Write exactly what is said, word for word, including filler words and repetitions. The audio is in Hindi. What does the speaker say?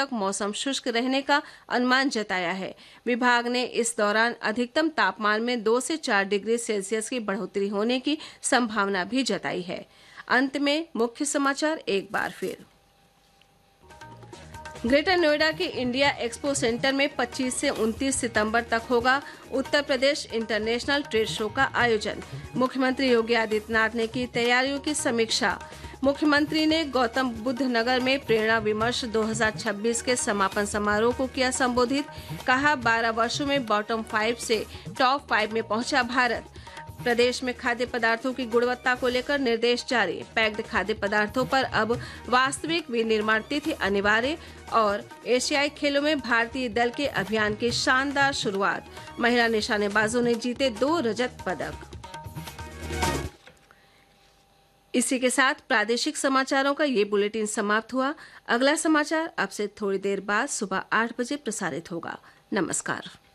तक मौसम शुष्क रहने का अनुमान जताया है। विभाग ने इस दौरान अधिकतम तापमान में दो से चार डिग्री सेल्सियस की बढ़ोतरी होने की संभावना भी जताई है। अंत में मुख्य समाचार एक बार फिर। ग्रेटर नोएडा के इंडिया एक्सपो सेंटर में पच्चीस से उनतीस सितंबर तक होगा Uttar Pradesh international trade show का आयोजन। मुख्यमंत्री योगी आदित्यनाथ ने की तैयारियों की समीक्षा। मुख्यमंत्री ने गौतम बुद्ध नगर में प्रेरणा विमर्श दो हज़ार छब्बीस के समापन समारोह को किया संबोधित। कहा, बारह वर्षों में बॉटम फाइव से टॉप फाइव में पहुंचा भारत। प्रदेश में खाद्य पदार्थों की गुणवत्ता को लेकर निर्देश जारी। पैक्ड खाद्य पदार्थों पर अब वास्तविक विनिर्माण तिथि अनिवार्य। और एशियाई खेलों में भारतीय दल के अभियान की शानदार शुरुआत। महिला निशानेबाजों ने जीते दो रजत पदक। इसी के साथ प्रादेशिक समाचारों का ये बुलेटिन समाप्त हुआ। अगला समाचार अब से थोड़ी देर बाद सुबह आठ बजे प्रसारित होगा। नमस्कार।